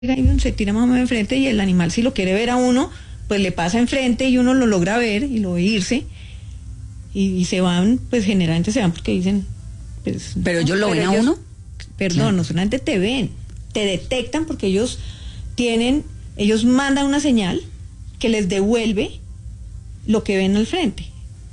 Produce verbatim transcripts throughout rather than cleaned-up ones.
y se tira más o menos enfrente y el animal, si lo quiere ver a uno, pues le pasa enfrente y uno lo logra ver y lo ve irse y, y se van, pues generalmente se van porque dicen pues, pero no, ellos lo ven a ellos, uno, perdón, claro. No solamente te ven, te detectan porque ellos tienen, ellos mandan una señal que les devuelve lo que ven al frente.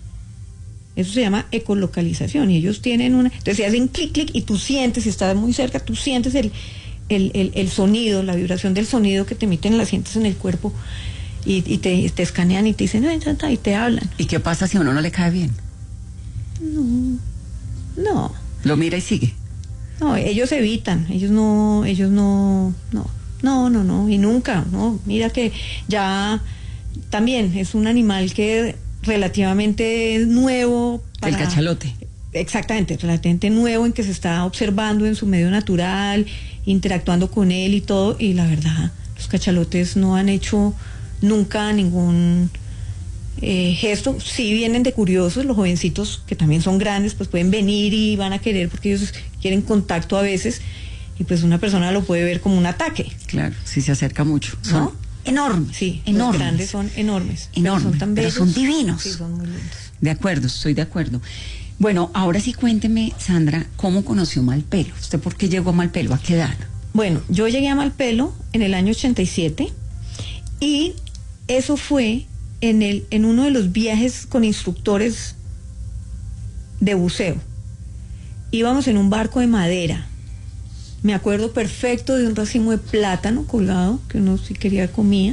Eso se llama ecolocalización y ellos tienen una, entonces se hacen clic clic y tú sientes, si estás muy cerca, tú sientes el El, el, el sonido, la vibración del sonido que te emiten, la sientes en el cuerpo y, y te, te escanean y te dicen y te hablan. ¿Y qué pasa si a uno no le cae bien? No, no. Lo mira y sigue. No, ellos evitan, ellos no, ellos no, no, no, no, no, y nunca, no. Mira que ya también es un animal que relativamente es nuevo. Para, el cachalote. Exactamente, relativamente nuevo en que se está observando en su medio natural, interactuando con él y todo, y la verdad, los cachalotes no han hecho nunca ningún eh, gesto. Sí vienen de curiosos, los jovencitos que también son grandes, pues pueden venir y van a querer porque ellos quieren contacto a veces, y pues una persona lo puede ver como un ataque. Claro, si se acerca mucho. Son ¿no? enormes. Sí, enormes. Los grandes son enormes. Enormes, pero son tan bellos. pero son divinos. Sí, son muy lindos. De acuerdo, estoy de acuerdo. Bueno, ahora sí cuénteme, Sandra, ¿cómo conoció Malpelo? ¿Usted por qué llegó a Malpelo? ¿A qué edad? Bueno, yo llegué a Malpelo en el año ochenta y siete y eso fue en, el, en uno de los viajes con instructores de buceo. Íbamos en un barco de madera. Me acuerdo perfecto de un racimo de plátano colgado, que uno si quería comía,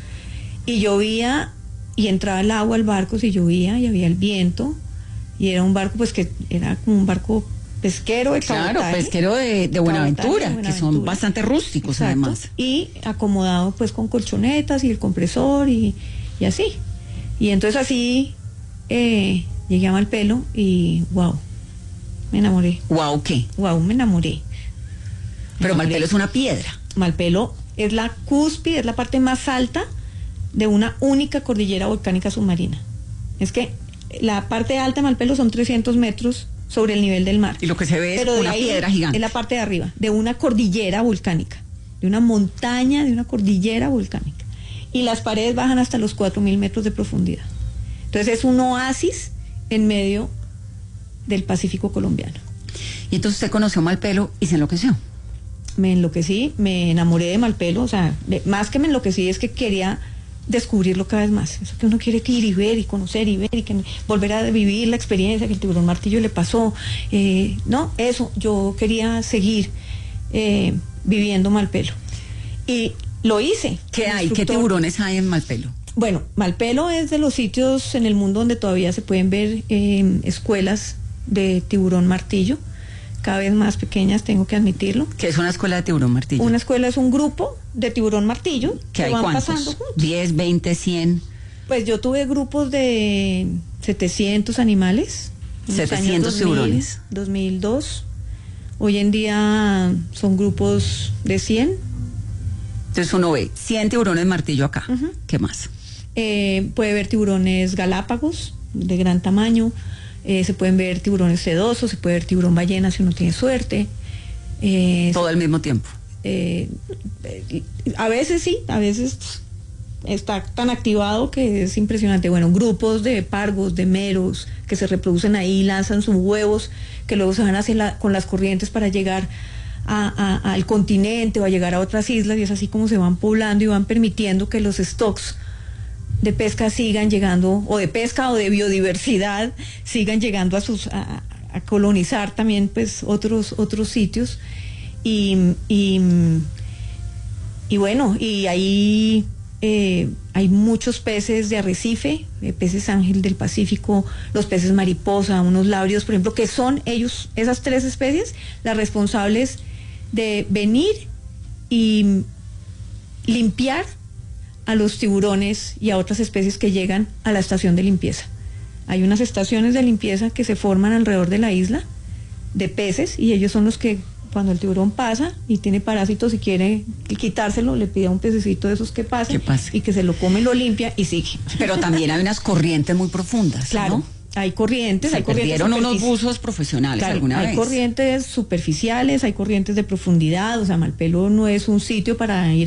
y llovía y entraba el agua al barco, si llovía, y había el viento. Y era un barco, pues que era como un barco pesquero de Claro, cabotaje. pesquero de, de Buenaventura, Cabotaje de Buenaventura, que son bastante rústicos. Exacto. Además. Y acomodado pues con colchonetas y el compresor y, y así. Y entonces así eh, llegué a Malpelo y wow, me enamoré. ¿Wow qué? Wow, me enamoré. Me Pero enamoré. Malpelo es una piedra. Malpelo es la cúspide, es la parte más alta de una única cordillera volcánica submarina. Es que la parte alta de Malpelo son trescientos metros sobre el nivel del mar. Y lo que se ve es Pero una piedra gigante. Es la parte de arriba, de una cordillera volcánica, de una montaña, de una cordillera volcánica. Y las paredes bajan hasta los cuatro mil metros de profundidad. Entonces es un oasis en medio del Pacífico colombiano. Y entonces usted conoció Malpelo y se enloqueció. Me enloquecí, me enamoré de Malpelo, o sea, de, más que me enloquecí es que quería descubrirlo cada vez más, eso que uno quiere que ir y ver y conocer y ver y que volver a vivir la experiencia que el tiburón martillo le pasó, eh, no, eso, yo quería seguir eh, viviendo Malpelo y lo hice. ¿Qué hay? ¿Qué tiburones hay en Malpelo? Bueno, Malpelo es de los sitios en el mundo donde todavía se pueden ver eh, escuelas de tiburón martillo, cada vez más pequeñas, tengo que admitirlo. ¿Qué es una escuela de tiburón martillo? Una escuela es un grupo de tiburón martillo que que hay van cuántos? pasando juntos. diez, veinte, cien. Pues yo tuve grupos de setecientos animales. setecientos tiburones. dos mil dos. Hoy en día son grupos de cien. Entonces uno ve cien tiburones martillo acá. Uh-huh. ¿Qué más? Eh, puede ver tiburones galápagos de gran tamaño. Eh, se pueden ver tiburones sedosos, se puede ver tiburón ballena si uno tiene suerte. Eh, Todo al mismo tiempo. Eh, eh, a veces sí, a veces está tan activado que es impresionante. Bueno, grupos de pargos, de meros, que se reproducen ahí, lanzan sus huevos, que luego se van hacia la, con las corrientes para llegar a, a, al continente o a llegar a otras islas, y es así como se van poblando y van permitiendo que los stocks de pesca sigan llegando, o de pesca o de biodiversidad, sigan llegando a sus a, a colonizar también pues otros otros sitios. Y, y, y bueno, y ahí eh, hay muchos peces de arrecife, eh, peces ángel del Pacífico, los peces mariposa, unos labrios, por ejemplo, que son ellos, esas tres especies, las responsables de venir y limpiar a los tiburones y a otras especies que llegan a la estación de limpieza. Hay unas estaciones de limpieza que se forman alrededor de la isla de peces, y ellos son los que cuando el tiburón pasa y tiene parásitos y quiere quitárselo, le pide a un pececito de esos que pase, pase y que se lo come, lo limpia y sigue. Pero también hay unas corrientes muy profundas, claro, ¿no? Hay corrientes, Se hay corrientes perdieron unos superfici- buzos profesionales Claro, alguna hay vez. corrientes superficiales, hay corrientes de profundidad, o sea, Malpelo no es un sitio para ir